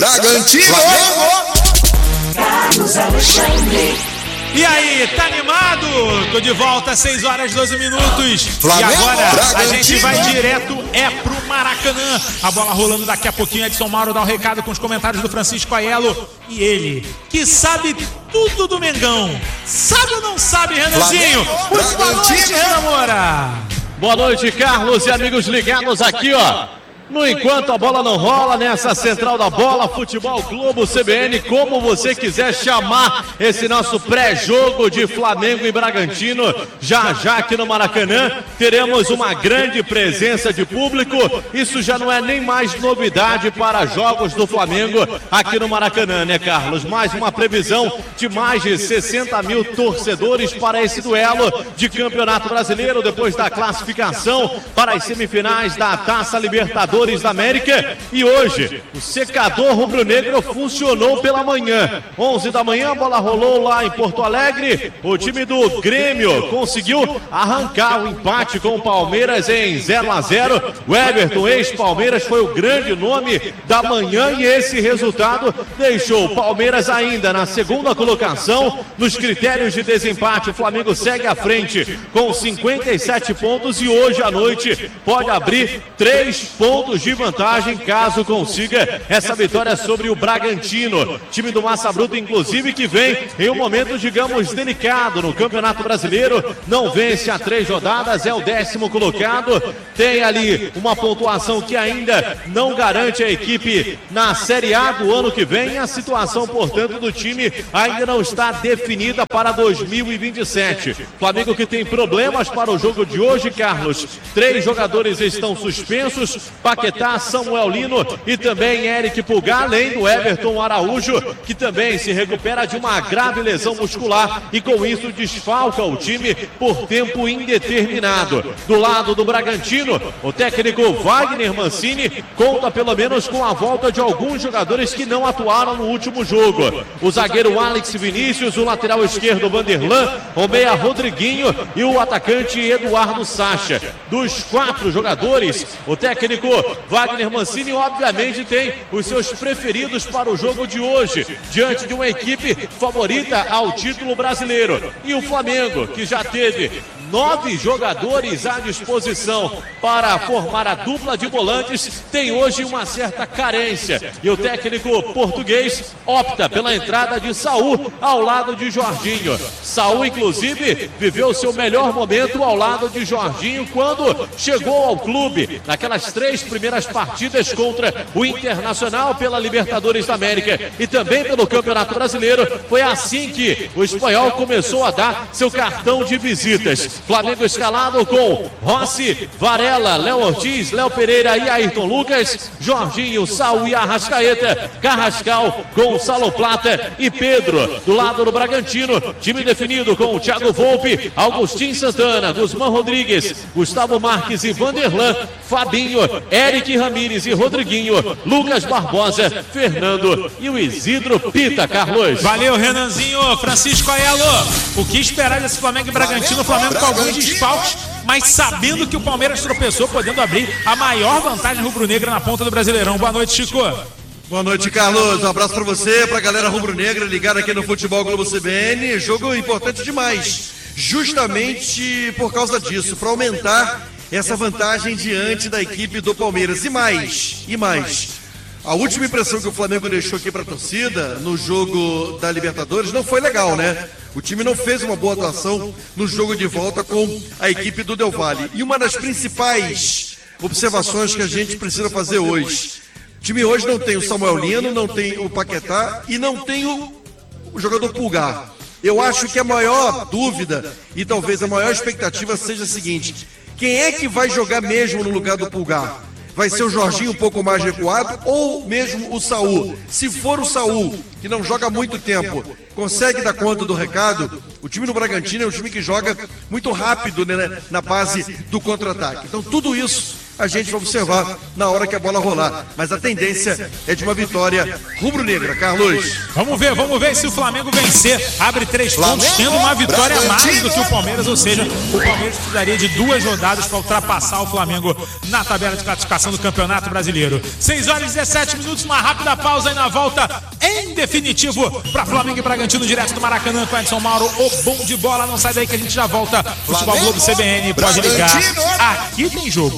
Bragantino. Carlos Alexandre. E aí, tá animado? Tô de volta, 6 horas 12 minutos. Flamengo, e agora Bragantino. a gente vai direto pro Maracanã. A bola rolando daqui a pouquinho. Edson Mauro dá o recado com os comentários do Francisco Aiello. E ele, que sabe tudo do Mengão. Sabe ou não sabe, Renanzinho? Muito boa noite, Renan Moura. Boa noite, Carlos e amigos ligados aqui, ó. No Enquanto a Bola Não Rola, nessa Central da Bola, Futebol Globo CBN, como você quiser chamar esse nosso pré-jogo de Flamengo e Bragantino, já aqui no Maracanã, teremos uma grande presença de público. Isso já não é nem mais novidade para jogos do Flamengo aqui no Maracanã, né, Carlos? Mais uma previsão de mais de 60 mil torcedores para esse duelo de Campeonato Brasileiro, depois da classificação para as semifinais da Taça Libertadores da América. E hoje o secador rubro-negro funcionou pela manhã, 11 da manhã, a bola rolou lá em Porto Alegre. O time do Grêmio conseguiu arrancar o empate com o Palmeiras em 0-0. O Everton, ex-Palmeiras, foi o grande nome da manhã e esse resultado deixou o Palmeiras ainda na segunda colocação nos critérios de desempate. O Flamengo segue à frente com 57 pontos e hoje à noite pode abrir 3 pontos de vantagem caso consiga essa vitória sobre o Bragantino. Time do Massa Bruta, inclusive, que vem em um momento, digamos, delicado no Campeonato Brasileiro. Não vence há 3 rodadas, é o 10º colocado. Tem ali uma pontuação que ainda não garante a equipe na Série A do ano que vem. A situação, portanto, do time ainda não está definida para 2027. Flamengo que tem problemas para o jogo de hoje, Carlos. 3 jogadores estão suspensos: Paquetá, Samuel Lino e também Eric Pulgar, além do Everton Araújo, que também se recupera de uma grave lesão muscular e com isso desfalca o time por tempo indeterminado. Do lado do Bragantino, o técnico Wagner Mancini conta pelo menos com a volta de alguns jogadores que não atuaram no último jogo: o zagueiro Alex Vinícius, o lateral esquerdo Vanderlan, o meia Rodriguinho e o atacante Eduardo Sacha. Dos 4 jogadores, o técnico Wagner Mancini obviamente tem os seus preferidos para o jogo de hoje, diante de uma equipe favorita ao título brasileiro. E o Flamengo, que já teve 9 jogadores à disposição para formar a dupla de volantes, tem hoje uma certa carência. E o técnico português opta pela entrada de Saul ao lado de Jorginho. Saul, inclusive, viveu seu melhor momento ao lado de Jorginho quando chegou ao clube, naquelas 3 primeiras partidas contra o Internacional pela Libertadores da América e também pelo Campeonato Brasileiro. Foi assim que o espanhol começou a dar seu cartão de visitas. Flamengo escalado com Rossi, Varela, Léo Ortiz, Léo Pereira e Ayrton Lucas, Jorginho, Saul e Arrascaeta, Carrascal, Gonçalo Plata e Pedro. Do lado do Bragantino, time definido com o Thiago Volpe, Augustin Santana, Guzmán Rodrigues, Gustavo Marques e Vanderlan, Fabinho, Eric Ramírez e Rodriguinho, Lucas Barbosa, Fernando e o Isidro Pita, Carlos. Valeu, Renanzinho. Francisco Aiello, o que esperar desse Flamengo e Bragantino? O Flamengo com alguns desfalques, mas sabendo que o Palmeiras tropeçou, podendo abrir a maior vantagem rubro-negra na ponta do Brasileirão. Boa noite, Chico. Boa noite, Carlos. Um abraço pra você, pra galera rubro-negra ligada aqui no Futebol Globo CBN. Jogo importante demais, justamente por causa disso, para aumentar essa vantagem diante da equipe do Palmeiras. E mais. A última impressão que o Flamengo deixou aqui para a torcida no jogo da Libertadores não foi legal, né? O time não fez uma boa atuação no jogo de volta com a equipe do Del Valle. E uma das principais observações que a gente precisa fazer hoje: o time hoje não tem o Samuel Lino, não tem o Paquetá e não tem o jogador Pulgar. Eu acho que a maior dúvida e talvez a maior expectativa seja a seguinte: quem é que vai jogar mesmo no lugar do Pulgar? Vai ser o Jorginho um pouco mais recuado ou mesmo o Saul? Se for o Saul, que não joga há muito tempo, consegue dar conta do recado, o time do Bragantino é um time que joga muito rápido, né, na base do contra-ataque. Então tudo isso a gente vai observar na hora que a bola rolar. Mas a tendência é de uma vitória rubro-negra, Carlos. Vamos ver se o Flamengo vencer. Abre 3 pontos, tendo uma vitória a mais do que o Palmeiras, ou seja, o Palmeiras precisaria de 2 rodadas para ultrapassar o Flamengo na tabela de classificação do Campeonato Brasileiro. 6 horas e 17 minutos, uma rápida pausa e na volta, em definitivo, para Flamengo e Bragantino, direto do Maracanã com Edson Mauro, o bom de bola. Não sai daí que a gente já volta. Futebol Globo CBN, pode ligar. Aqui tem jogo.